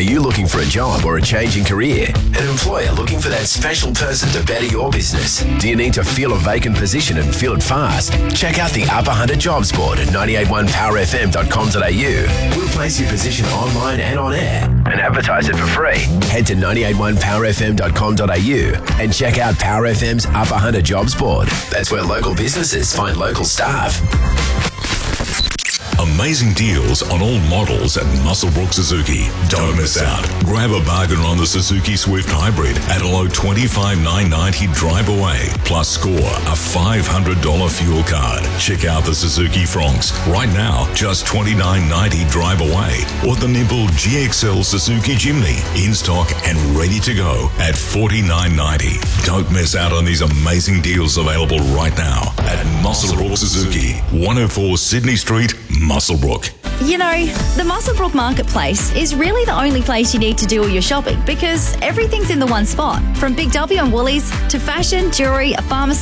you looking for a job or a change in career? An employer looking for that special person to better your business? Do you need to fill a vacant position and fill it fast? Check out the Upper Hunter Jobs Board at 981powerfm.com.au. We'll place your position online and on air and advertise it for free. Head to 981powerfm.com.au and check out Power FM's Upper Hunter Jobs Board. That's where local businesses find local staff. Amazing deals on all models at Muswellbrook Suzuki. Don't miss out. Grab a bargain on the Suzuki Swift Hybrid at a low $25,990 drive away. Plus score a $500 fuel card. Check out the Suzuki Fronx. Right now, just $29.90 drive away. Or the nimble GXL Suzuki Jimny. In stock and ready to go at $49.90. Don't miss out on these amazing deals available right now at Muswellbrook Suzuki. 104 Sydney Street, Muswellbrook. You know, the Muswellbrook Marketplace is really the only place you need to do all your shopping because everything's in the one spot. From Big W and Woolies to fashion, jewellery, a pharmacy,